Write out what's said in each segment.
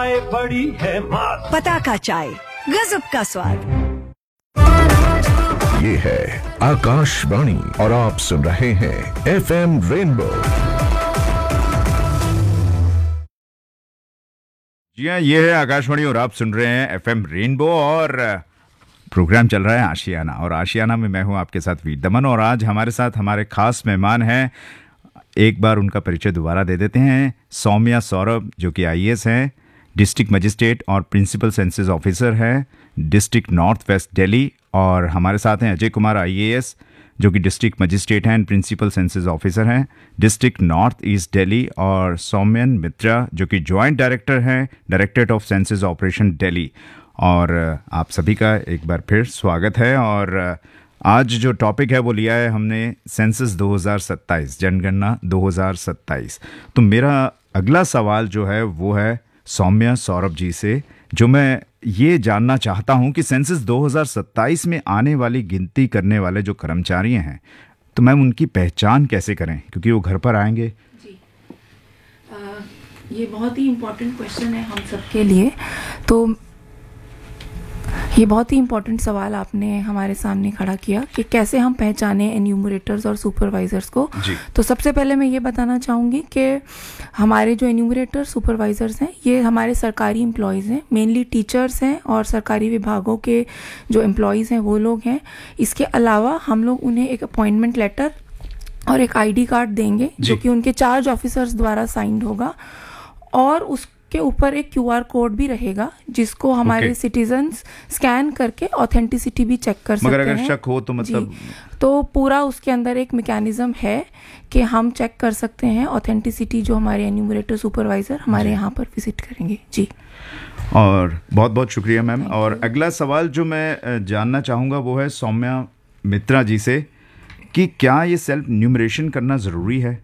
चाय बड़ी है मात। पताका चाय, गजब का स्वाद। ये है आकाशवाणी और आप सुन रहे हैं FM रेनबो। जी हाँ, ये है आकाशवाणी और आप सुन रहे हैं FM रेनबो और प्रोग्राम चल रहा है आशियाना। और आशियाना में मैं हूं आपके साथ वीर दमन और आज हमारे साथ हमारे खास मेहमान हैं। एक बार उनका परिचय दोबारा दे देते हैं। सौम्या सौरभ जो कि IAS हैं, डिस्ट्रिक्ट मजिस्ट्रेट और प्रिंसिपल सेंसस ऑफिसर हैं डिस्ट्रिक्ट नॉर्थ वेस्ट दिल्ली। और हमारे साथ हैं अजय कुमार IAS जो कि डिस्ट्रिक्ट मजिस्ट्रेट हैं एंड प्रिंसिपल सेंसस ऑफिसर हैं डिस्ट्रिक्ट नॉर्थ ईस्ट दिल्ली। और सौम्यन मित्रा जो कि जॉइंट डायरेक्टर हैं directorate of census operation Delhi. और आप सभी का एक बार फिर स्वागत है। और आज जो टॉपिक है वो लिया है हमने सेंसस 2027, जनगणना 2027। तो मेरा अगला सवाल जो है वो है सौम्या सौरभ जी से, जो मैं ये जानना चाहता हूँ कि सेंसस 2027 में आने वाली गिनती करने वाले जो कर्मचारी हैं तो मैम उनकी पहचान कैसे करें, क्योंकि वो घर पर आएंगे। जी ये बहुत ही इम्पोर्टेंट क्वेश्चन है हम सबके लिए। तो ये बहुत ही इम्पोर्टेंट सवाल आपने हमारे सामने खड़ा किया कि कैसे हम पहचाने एन्यूमरेटर्स और सुपरवाइजर्स को। तो सबसे पहले मैं ये बताना चाहूँगी कि हमारे जो एन्यूमरेटर सुपरवाइजर्स हैं ये हमारे सरकारी एम्प्लॉयज़ हैं, मेनली टीचर्स हैं और सरकारी विभागों के जो एम्प्लॉयज़ हैं वो लोग हैं। इसके अलावा हम लोग उन्हें एक अपॉइंटमेंट लेटर और एक ID कार्ड देंगे जो कि उनके चार्ज ऑफिसर्स द्वारा साइंड होगा और उसके ऊपर एक QR कोड भी रहेगा जिसको हमारे सिटीजन्स स्कैन करके ऑथेंटिसिटी भी चेक कर सकते हैं। मगर अगर शक हो तो मतलब तो पूरा उसके अंदर एक मैकेनिज्म है कि हम चेक कर सकते हैं ऑथेंटिसिटी जो हमारे एन्यूमरेटर सुपरवाइजर हमारे यहाँ पर विजिट करेंगे। जी और बहुत बहुत शुक्रिया मैम। और अगला सवाल जो मैं जानना चाहूँगा वो है सौम्या मित्रा जी से कि क्या ये सेल्फ न्यूमरेशन करना ज़रूरी है।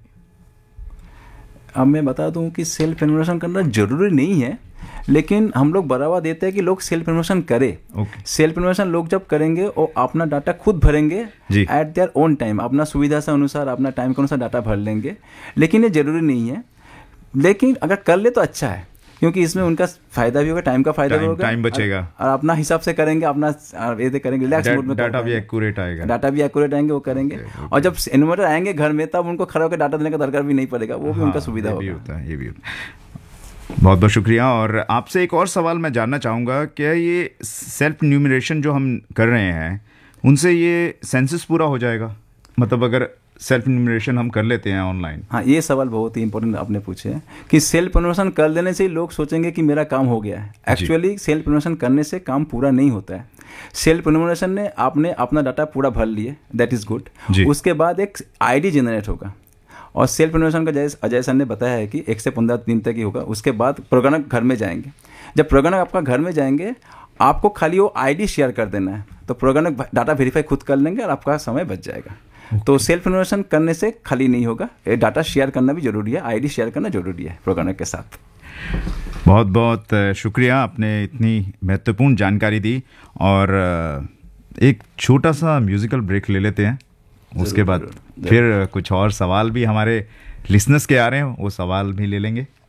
अब मैं बता दूं कि सेल्फ एन्यूमरेशन करना ज़रूरी नहीं है, लेकिन हम लोग बढ़ावा देते हैं कि लोग सेल्फ एन्यूमरेशन करें। सेल्फ एन्यूमरेशन लोग जब करेंगे और अपना डाटा खुद भरेंगे एट देयर ओन टाइम, अपना सुविधा से अनुसार अपना टाइम के अनुसार डाटा भर लेंगे। लेकिन ये ज़रूरी नहीं है, लेकिन अगर कर ले तो अच्छा है क्योंकि इसमें उनका फायदा भी होगा, टाइम का फायदा भी होगा, टाइम बचेगा और अपना हिसाब से करेंगे, अपना ये करेंगे, रिलैक्स मोड में डाटा भी एक्यूरेट आएगा, डाटा भी एक्यूरेट आएंगे वो करेंगे। और जब एन्यूमरेटर आएंगे घर में तब उनको खड़ा होकर डाटा देने का दरकार भी नहीं पड़ेगा, वो भी उनका सुविधा होगा। ये भी होता है। बहुत बहुत शुक्रिया। और आपसे एक और सवाल मैं जानना चाहूँगा, क्या ये सेल्फ न्यूमरेशन जो हम कर रहे हैं उनसे ये सेंसस पूरा हो जाएगा, मतलब अगर सेल्फ एन्यूमरेशन हम कर लेते हैं ऑनलाइन। हाँ, ये सवाल बहुत ही इंपॉर्टेंट आपने पूछे हैं कि सेल्फ एन्यूमरेशन कर लेने से लोग सोचेंगे कि मेरा काम हो गया है। एक्चुअली सेल्फ एन्यूमरेशन करने से काम पूरा नहीं होता है। सेल्फ एन्यूमरेशन ने आपने अपना डाटा पूरा भर लिए, दैट इज़ गुड। उसके बाद एक ID जनरेट होगा और सेल्फ एन्यूमरेशन का जैसे अजय सर ने बताया है कि 1 से 15 दिन तक ही होगा। उसके बाद प्रोग्रामर घर में जाएंगे। जब प्रोग्रामर आपका घर में जाएंगे आपको खाली वो ID शेयर कर देना है, तो प्रोग्रामर डाटा वेरीफाई खुद कर लेंगे और आपका समय बच जाएगा। तो सेल्फ एन्यूमरेशन करने से खाली नहीं होगा, डाटा शेयर करना भी जरूरी है, ID शेयर करना जरूरी है प्रोग्रामर के साथ। बहुत बहुत शुक्रिया, आपने इतनी महत्वपूर्ण जानकारी दी। और एक छोटा सा म्यूजिकल ब्रेक ले लेते हैं, उसके बाद फिर कुछ और सवाल भी हमारे लिसनर्स के आ रहे हैं, वो सवाल भी ले लेंगे।